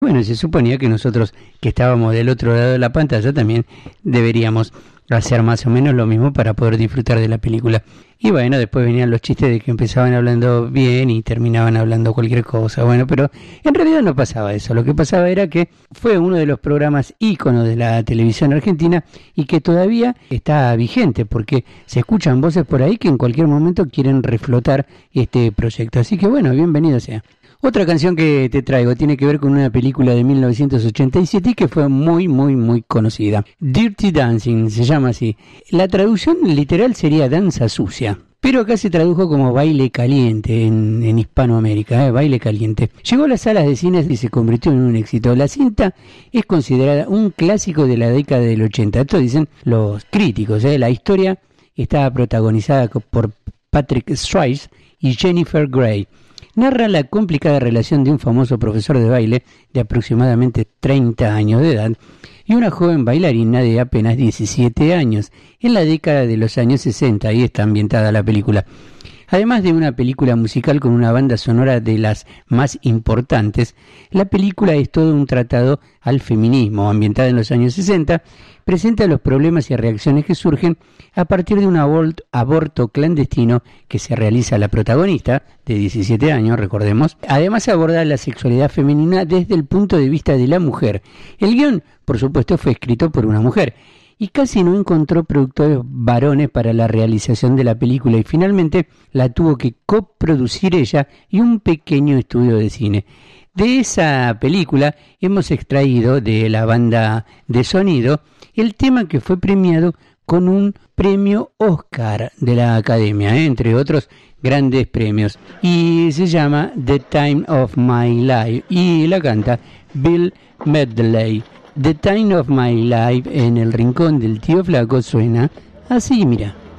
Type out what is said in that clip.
Bueno, se suponía que nosotros que estábamos del otro lado de la pantalla también deberíamos hacer más o menos lo mismo para poder disfrutar de la película. Y bueno, después venían los chistes de que empezaban hablando bien y terminaban hablando cualquier cosa. Bueno, pero en realidad no pasaba eso. Lo que pasaba era que fue uno de los programas íconos de la televisión argentina y que todavía está vigente porque se escuchan voces por ahí que en cualquier momento quieren reflotar este proyecto. Así que bueno, bienvenido sea. Otra canción que te traigo tiene que ver con una película de 1987 y que fue muy conocida. Dirty Dancing se llama así. La traducción literal sería danza sucia, pero acá se tradujo como baile caliente en Hispanoamérica, baile caliente. Llegó a las salas de cine y se convirtió en un éxito. La cinta es considerada un clásico de la década del 80. Esto dicen los críticos. La historia está protagonizada por Patrick Swayze y Jennifer Grey. Narra la complicada relación de un famoso profesor de baile de aproximadamente 30 años de edad y una joven bailarina de apenas 17 años en la década de los años 60. Ahí está ambientada la película. Además de una película musical con una banda sonora de las más importantes, la película es todo un tratado al feminismo, ambientada en los años 60, presenta los problemas y reacciones que surgen a partir de un aborto clandestino que se realiza la protagonista, de 17 años, recordemos. Además aborda la sexualidad femenina desde el punto de vista de la mujer. El guión, por supuesto, fue escrito por una mujer y casi no encontró productores varones para la realización de la película y finalmente la tuvo que coproducir ella y un pequeño estudio de cine. De esa película hemos extraído de la banda de sonido el tema que fue premiado con un premio Oscar de la Academia, entre otros grandes premios, y se llama The Time of My Life y la canta Bill Medley. The Time of My Life en el rincón del tío Flaco suena así, mira.